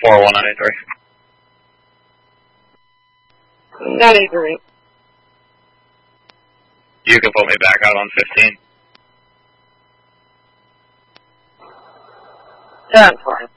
4-1-93. 93. You can put me back out on 15. 10-4.